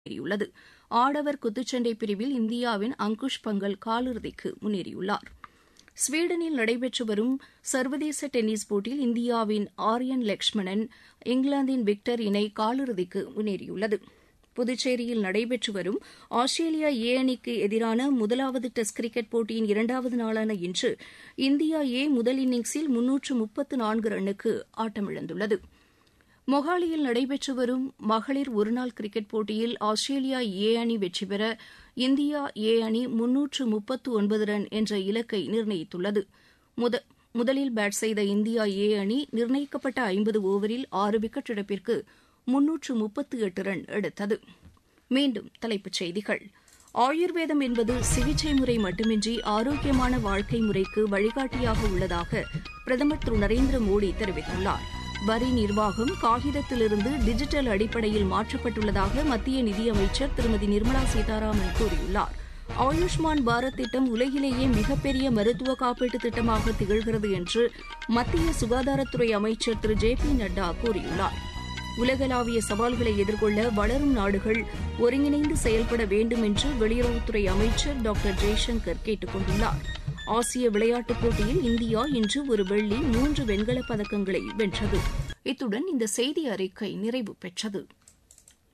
முன்னேறியுள்ளது. ஆடவர் குத்துச்சண்டை பிரிவில் இந்தியாவின் அங்குஷ் பங்கல் காலிறுதிக்கு முன்னேறியுள்ளார். ஸ்வீடனில் நடைபெற்று வரும் சர்வதேச டென்னிஸ் போட்டியில் இந்தியாவின் ஆர்யன் லக்ஷ்மணன் இங்கிலாந்தின் விக்டர் இணை காலிறுதிக்கு முன்னேறியுள்ளது. புதுச்சேரியில் நடைபெற்று வரும் ஆஸ்திரேலியா ஏ அணிக்கு எதிரான முதலாவது டெஸ்ட் கிரிக்கெட் போட்டியின் இரண்டாவது நாளான இன்று இந்தியா ஏ முதல் இன்னிங்ஸில் 334 ரன்னுக்கு ஆட்டமிழந்துள்ளது. மொஹாலியில் நடைபெற்று வரும் மகளிர் ஒருநாள் கிரிக்கெட் போட்டியில் ஆஸ்திரேலியா ஏ அணி வெற்றி பெற இந்தியா ஏ அணி 339 ரன் என்ற இலக்கை நிர்ணயித்துள்ளது. முதலில் பேட் செய்த இந்தியா ஏ அணி நிர்ணயிக்கப்பட்ட 50 ஓவரில் 6 விக்கெட் இழப்பிற்கு 338 ரன் எடுத்தது. மீண்டும் தலைப்புச் செய்திகள். ஆயுர்வேதம் என்பது சிகிச்சை முறை மட்டுமின்றி ஆரோக்கியமான வாழ்க்கை முறைக்கு வழிகாட்டியாக உள்ளதாக பிரதமர் திரு நரேந்திர மோடி தெரிவித்துள்ளார். வரி நிர்வாகம் காகிதத்திலிருந்து டிஜிட்டல் அடிப்படையில் மாற்றப்பட்டுள்ளதாக மத்திய நிதியமைச்சர் திருமதி நிர்மலா சீதாராமன் கூறியுள்ளார். ஆயுஷ்மான் பாரத் திட்டம் உலகிலேயே மிகப்பெரிய மருத்துவ காப்பீட்டு திட்டமாக திகழ்கிறது என்று மத்திய சுகாதாரத்துறை அமைச்சர் திரு ஜே பி நட்டா கூறியுள்ளார். உலகளாவிய சவால்களை எதிர்கொள்ள வளரும் நாடுகள் ஒருங்கிணைந்து செயல்பட வேண்டும் என்று வெளியுறவுத்துறை அமைச்சர் டாக்டர் ஜெய்சங்கர் கேட்டுக் கொண்டுள்ளார். ஆசிய விளையாட்டுப் போட்டியில் இந்தியா இன்று ஒரு வெள்ளி 3 வெண்கலப் பதக்கங்களை வென்றது. இத்துடன் இந்த செய்தி அறிக்கை நிறைவு பெற்றது.